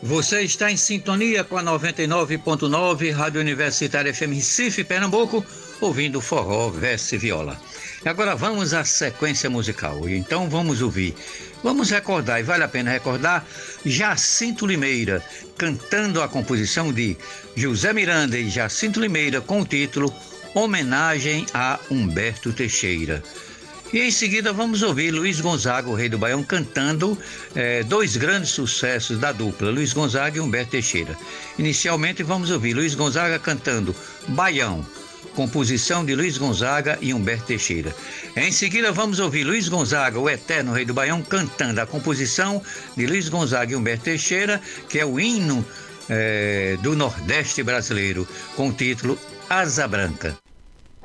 Você está em sintonia com a 99.9 Rádio Universitária FM Recife, Pernambuco, ouvindo forró, verso e viola. E agora vamos à sequência musical. Então vamos recordar, e vale a pena recordar, Jacinto Limeira, cantando a composição de José Miranda e Jacinto Limeira com o título Homenagem a Humberto Teixeira. E em seguida vamos ouvir Luiz Gonzaga, o Rei do Baião, cantando dois grandes sucessos da dupla, Luiz Gonzaga e Humberto Teixeira. Inicialmente vamos ouvir Luiz Gonzaga cantando Baião, composição de Luiz Gonzaga e Humberto Teixeira. Em seguida vamos ouvir Luiz Gonzaga, o eterno Rei do Baião, cantando a composição de Luiz Gonzaga e Humberto Teixeira, que é o hino do Nordeste brasileiro, com o título Asa Branca.